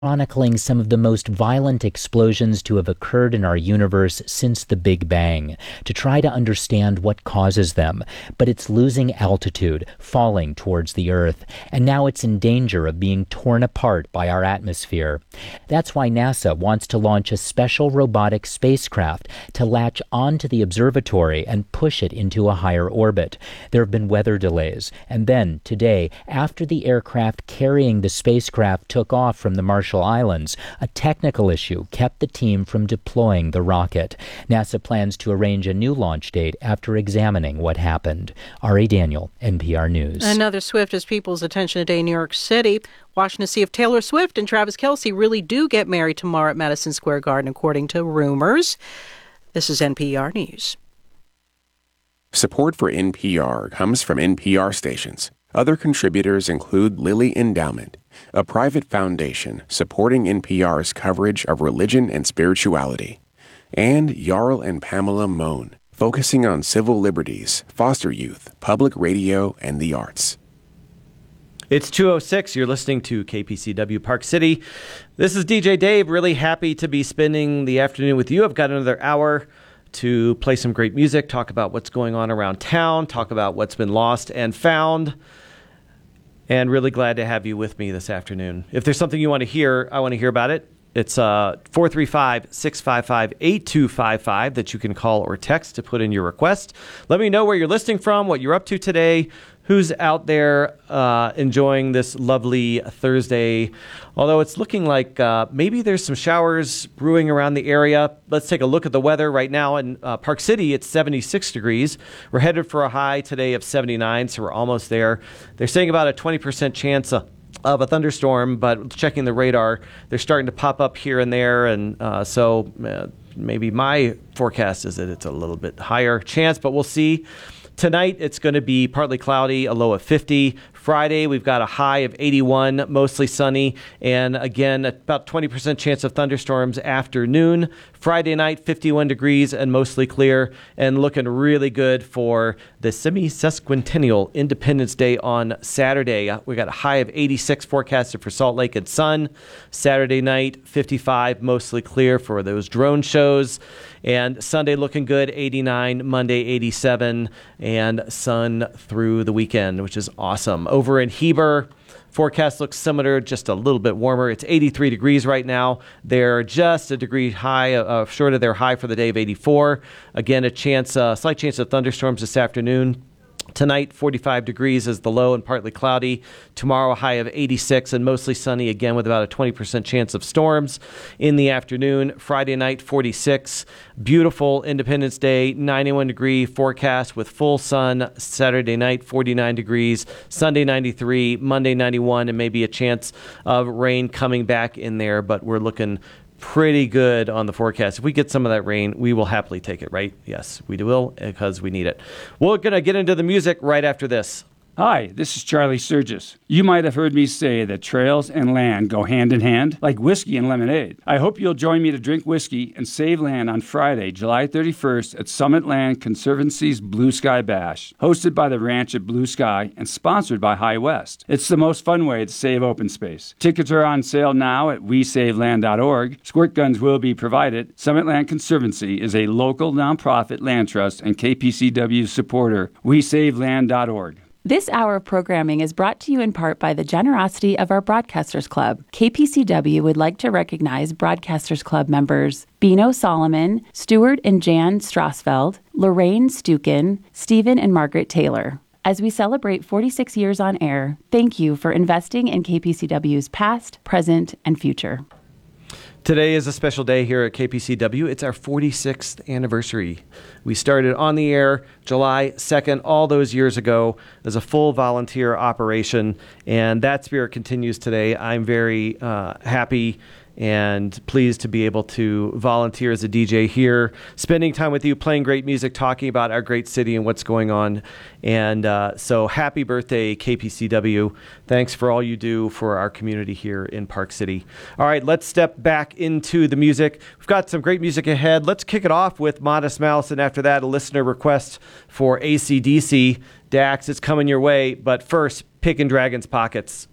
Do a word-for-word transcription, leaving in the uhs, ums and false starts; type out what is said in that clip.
chronicling some of the most violent explosions to have occurred in our universe since the Big Bang, to try to understand what causes them. But it's losing altitude, falling towards the Earth, and now it's in danger of being torn apart by our atmosphere. That's why NASA wants to launch a special robotic spacecraft to latch onto the observatory and push it into a higher orbit. There have been weather delays, and then, today, after the aircraft carrying the spacecraft took off from the Marshall Islands, a technical issue kept the team from deploying the rocket. NASA plans to arrange a new launch date after examining what happened. Ari Daniel, N P R News. Another Swift has people's attention today in New York City. Watching to see if Taylor Swift and Travis Kelce really do get married tomorrow at Madison Square Garden, according to rumors. This is N P R News. Support for N P R comes from N P R stations. Other contributors include Lilly Endowment, a private foundation supporting N P R's coverage of religion and spirituality, and Jarl and Pamela Mohn, focusing on civil liberties, foster youth, public radio, and the arts. It's two oh six. You're listening to K P C W Park City. This is D J Dave. Really happy to be spending the afternoon with you. I've got another hour to play some great music, talk about what's going on around town, talk about what's been lost and found. And really glad to have you with me this afternoon. If there's something you want to hear, I want to hear about it. It's uh, four three five, six five five, eight two five five that you can call or text to put in your request. Let me know where you're listening from, what you're up to today, who's out there uh, enjoying this lovely Thursday. Although it's looking like uh, maybe there's some showers brewing around the area. Let's take a look at the weather right now. In uh, Park City, it's seventy-six degrees. We're headed for a high today of seventy-nine, so we're almost there. They're saying about a twenty percent chance of of a thunderstorm, but checking the radar, they're starting to pop up here and there, and uh, so uh, maybe my forecast is that it's a little bit higher chance, but we'll see. Tonight, it's going to be partly cloudy, a low of fifty. Friday, we've got a high of eighty-one, mostly sunny, and again, about twenty percent chance of thunderstorms afternoon. Friday night, fifty-one degrees and mostly clear, and looking really good for the semi-sesquicentennial Independence Day on Saturday. We got a high of eighty-six forecasted for Salt Lake and Sun. Saturday night, fifty-five, mostly clear for those drone shows. And Sunday looking good, eighty-nine, Monday eighty-seven, and sun through the weekend, which is awesome. Over in Heber, forecast looks similar, just a little bit warmer. It's eighty-three degrees right now. They're just a degree high, uh, short of their high for the day of eighty-four. Again, a chance, a uh, slight chance of thunderstorms this afternoon. Tonight, forty-five degrees is the low and partly cloudy. Tomorrow, a high of eighty-six and mostly sunny, again with about a twenty percent chance of storms in the afternoon. Friday night, forty-six. Beautiful Independence Day, ninety-one degree forecast with full sun. Saturday night, forty-nine degrees. Sunday, ninety-three. Monday, ninety-one, and maybe a chance of rain coming back in there, but we're looking pretty good on the forecast. If we get some of that rain, we will happily take it, right? Yes, we will, because we need it. We're going to get into the music right after this. Hi, this is Charlie Sturgis. You might have heard me say that trails and land go hand in hand, like whiskey and lemonade. I hope you'll join me to drink whiskey and save land on Friday, July thirty-first at Summit Land Conservancy's Blue Sky Bash, hosted by the ranch at Blue Sky and sponsored by High West. It's the most fun way to save open space. Tickets are on sale now at we save land dot org. Squirt guns will be provided. Summit Land Conservancy is a local nonprofit land trust and K P C W supporter. we save land dot org. This hour of programming is brought to you in part by the generosity of our Broadcasters Club. K P C W would like to recognize Broadcasters Club members Bino Solomon, Stuart and Jan Strasfeld, Lorraine Stukin, Stephen and Margaret Taylor. As we celebrate forty-six years on air, thank you for investing in K P C W's past, present, and future. Today is a special day here at K P C W. It's our forty-sixth anniversary. We started on the air July second, all those years ago, as a full volunteer operation, and that spirit continues today. I'm very uh, happy and pleased to be able to volunteer as a D J here, spending time with you, playing great music, talking about our great city and what's going on. And uh, so happy birthday, K P C W. Thanks for all you do for our community here in Park City. All right, let's step back into the music. We've got some great music ahead. Let's kick it off with Modest Mouse, and after that, a listener request for A C D C. Dax, it's coming your way, but first, Pickin' Dragon's Pockets.